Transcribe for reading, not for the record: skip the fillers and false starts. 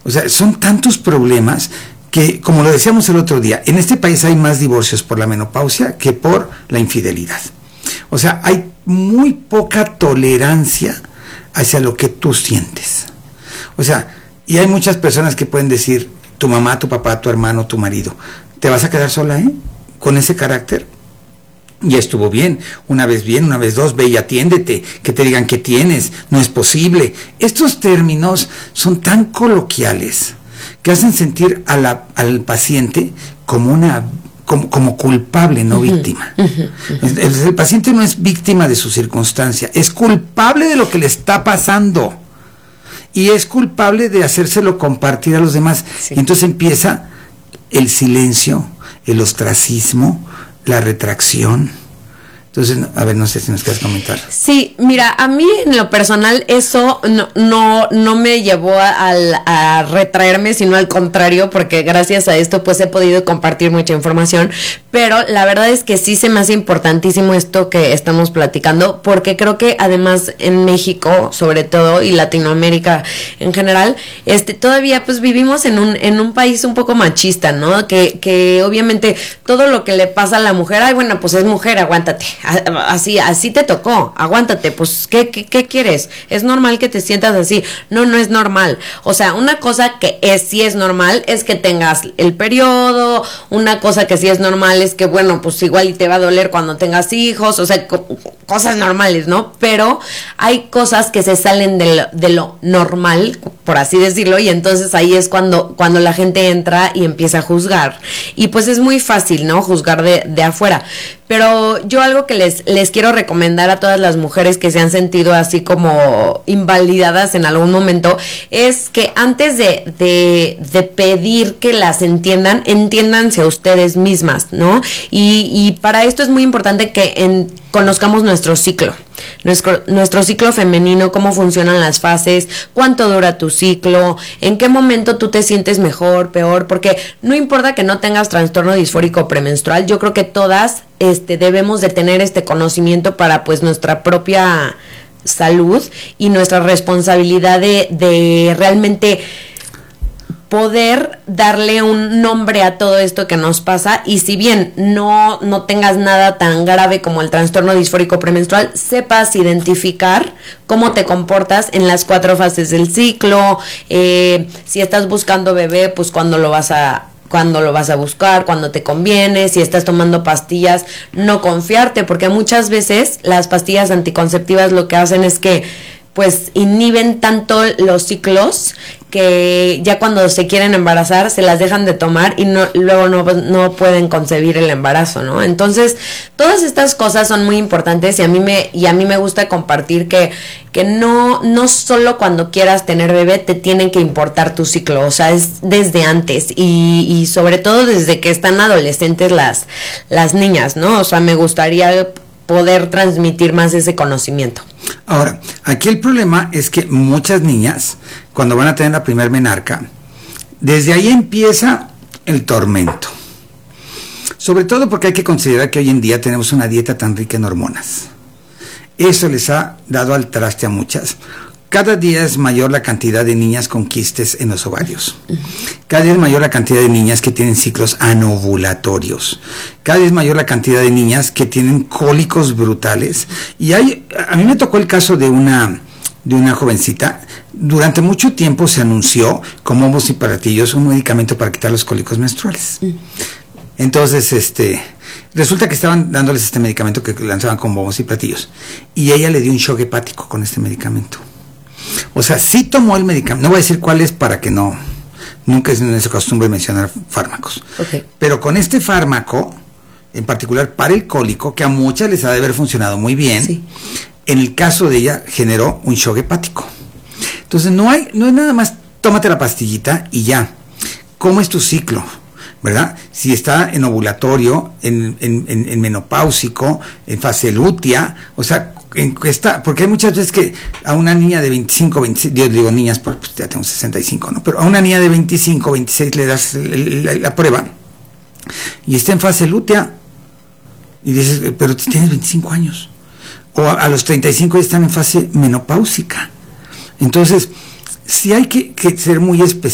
O sea, son tantos problemas que, como lo decíamos el otro día, en este país hay más divorcios por la menopausia que por la infidelidad. O sea, hay muy poca tolerancia hacia lo que tú sientes. O sea, y hay muchas personas que pueden decir, tu mamá, tu papá, tu hermano, tu marido, ¿te vas a quedar sola, con ese carácter? Ya estuvo bien, una vez dos, ve y atiéndete, que te digan que tienes, no es posible. Estos términos son tan coloquiales que hacen sentir al paciente como culpable, no víctima. El paciente no es víctima de su circunstancia, es culpable de lo que le está pasando y es culpable de hacérselo compartir a los demás. Sí. Y entonces empieza el silencio, el ostracismo, la retracción. Entonces, a ver, no sé si nos quieres comentar. Sí, mira, a mí en lo personal eso no me llevó a retraerme, sino al contrario, porque gracias a esto pues he podido compartir mucha información, pero la verdad es que sí se me hace importantísimo esto que estamos platicando, porque creo que además en México, sobre todo, y Latinoamérica en general, todavía pues vivimos en un país un poco machista, ¿no? Que obviamente todo lo que le pasa a la mujer, ay, bueno, pues es mujer, aguántate. Así te tocó, aguántate, pues ¿qué quieres? ¿Es normal que te sientas así? No es normal. O sea, una cosa que sí es normal es que tengas el periodo, una cosa que sí es normal es que, bueno, pues igual y te va a doler cuando tengas hijos, o sea, cosas normales, ¿no? Pero hay cosas que se salen de lo normal, por así decirlo, y entonces ahí es cuando la gente entra y empieza a juzgar. Y pues es muy fácil, ¿no? Juzgar de afuera. Pero yo algo que les quiero recomendar a todas las mujeres que se han sentido así como invalidadas en algún momento es que antes de pedir que las entiéndanse a ustedes mismas, ¿no? Y para esto es muy importante que conozcamos nuestro ciclo. Nuestro ciclo femenino, cómo funcionan las fases, cuánto dura tu ciclo, en qué momento tú te sientes mejor, peor, porque no importa que no tengas trastorno disfórico premenstrual, yo creo que todas debemos de tener este conocimiento para pues nuestra propia salud y nuestra responsabilidad de realmente poder darle un nombre a todo esto que nos pasa, y si bien no tengas nada tan grave como el trastorno disfórico premenstrual, sepas identificar cómo te comportas en las 4 fases del ciclo, si estás buscando bebé, pues cuándo lo vas a buscar, cuando te conviene, si estás tomando pastillas, no confiarte, porque muchas veces las pastillas anticonceptivas lo que hacen es que pues inhiben tanto los ciclos que ya cuando se quieren embarazar se las dejan de tomar y luego no pueden concebir el embarazo, ¿no? Entonces, todas estas cosas son muy importantes y a mí me gusta compartir que no solo cuando quieras tener bebé te tienen que importar tu ciclo, o sea, es desde antes y sobre todo desde que están adolescentes las niñas, ¿no? O sea, me gustaría poder transmitir más ese conocimiento. Ahora, aquí el problema es que muchas niñas, cuando van a tener la primer menarca, desde ahí empieza el tormento. Sobre todo porque hay que considerar que hoy en día tenemos una dieta tan rica en hormonas. Eso les ha dado al traste a muchas. Cada día es mayor la cantidad de niñas con quistes en los ovarios. Cada día es mayor la cantidad de niñas que tienen ciclos anovulatorios. Cada día es mayor la cantidad de niñas que tienen cólicos brutales. Y a mí me tocó el caso de una jovencita. Durante mucho tiempo se anunció como bombos y platillos un medicamento para quitar los cólicos menstruales. Entonces, resulta que estaban dándoles este medicamento que lanzaban con bombos y platillos. Y ella le dio un shock hepático con este medicamento. O sea, sí tomó el medicamento, no voy a decir cuál es para que nunca se costumbre mencionar fármacos. Okay. Pero con este fármaco, en particular para el cólico, que a muchas les ha de haber funcionado muy bien, sí. En el caso de ella generó un shock hepático. Entonces no es nada más tómate la pastillita y ya. ¿Cómo es tu ciclo? ¿Verdad? Si está en ovulatorio, en menopáusico, en fase lútea, o sea, porque hay muchas veces que a una niña de 25, 26, yo digo niñas, pues ya tengo 65, ¿no? Pero a una niña de 25, 26 le das la prueba y está en fase lútea y dices, pero tienes 25 años. O a los 35 ya están en fase menopáusica. Entonces, sí hay que ser muy específicos.